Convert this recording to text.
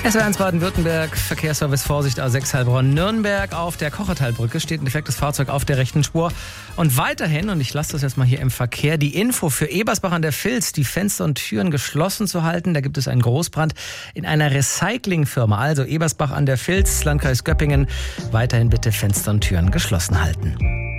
SWR1 Baden-Württemberg, Verkehrsservice, Vorsicht, A6 Heilbronn-Nürnberg. Auf der Kochertalbrücke steht ein defektes Fahrzeug auf der rechten Spur. Und weiterhin, und ich lasse das jetzt mal hier im Verkehr, die Info für Ebersbach an der Vils, die Fenster und Türen geschlossen zu halten. Da gibt es einen Großbrand in einer Recyclingfirma. Also Ebersbach an der Vils, Landkreis Göppingen, weiterhin bitte Fenster und Türen geschlossen halten.